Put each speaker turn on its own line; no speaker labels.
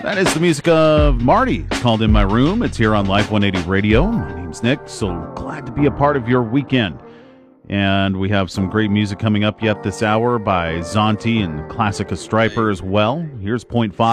That is the music of Marty. It's called In My Room. It's here on Life 180 Radio. My name's Nick, so glad to be a part of your weekend. And we have some great music coming up yet this hour by Zonti and Classica Striper as well. Here's Point 5.